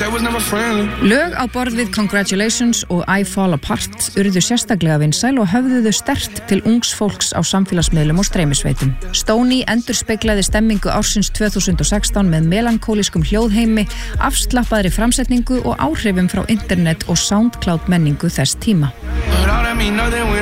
Lög á borð við Congratulations og I Fall Apart urðu sérstaklega vinsæl og höfðuðu sterkt til ungs fólks á samfélagsmiðlum og streymisveitum. Stoney endurspeglaði stemmingu ársins 2016 með melankólískum hljóðheimi, afslappaðri framsetningu og áhrifum frá internet og SoundCloud menningu þess tíma.